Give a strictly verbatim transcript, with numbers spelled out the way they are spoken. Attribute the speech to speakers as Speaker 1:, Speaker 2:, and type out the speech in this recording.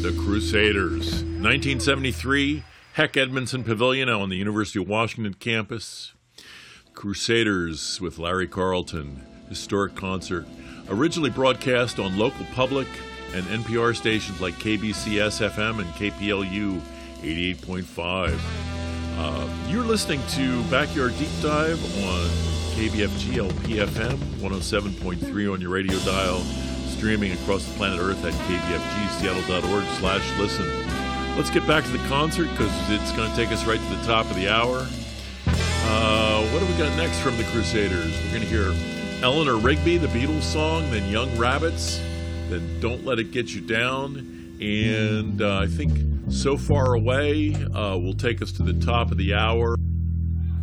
Speaker 1: The Crusaders, nineteen seventy-three, Heck Edmondson Pavilion on the University of Washington campus. Crusaders with Larry Carlton, historic concert, originally broadcast on local public and N P R stations like K B C S F M and K P L U eighty-eight point five. Uh, you're listening to Backyard Deep Dive on K B F G L P F M one oh seven point three on your radio dial, streaming across the planet Earth at K B F G Seattle dot org slash listen. Let's get back to the concert because it's going to take us right to the top of the hour. Uh, what do we got next from the Crusaders? We're going to hear Eleanor Rigby, the Beatles song, then Young Rabbits, then Don't Let It Get You Down, and uh, I think So Far Away uh, will take us to the top of the hour.